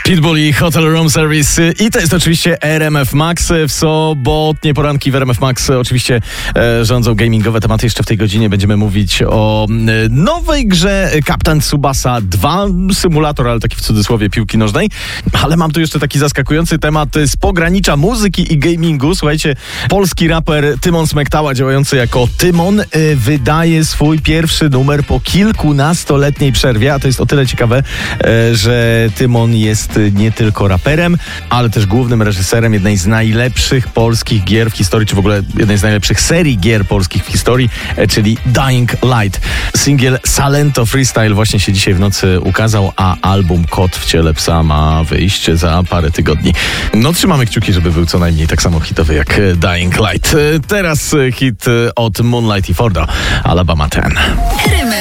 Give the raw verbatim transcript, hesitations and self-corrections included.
Pitbull i Hotel Room Service i to jest oczywiście R M F Max. W sobotnie poranki w R M F Max oczywiście e, rządzą gamingowe tematy. Jeszcze w tej godzinie będziemy mówić o e, nowej grze Captain Tsubasa dwa, symulator, ale taki w cudzysłowie piłki nożnej. Ale mam tu jeszcze taki zaskakujący temat z pogranicza muzyki i gamingu. Słuchajcie, polski raper Tymon Smektała, działający jako Tymon, e, wydaje swój pierwszy numer po kilkunastoletniej przerwie, a to jest o tyle ciekawe, e, że Tymon jest nie tylko raperem, ale też głównym reżyserem jednej z najlepszych polskich gier w historii, czy w ogóle jednej z najlepszych serii gier polskich w historii, czyli Dying Light. Singiel Salento Freestyle właśnie się dzisiaj w nocy ukazał, a album Kot w ciele psa ma wyjść za parę tygodni. No trzymamy kciuki, żeby był co najmniej tak samo hitowy jak Dying Light. Teraz hit od Moonlight i Forda, Alabama ten.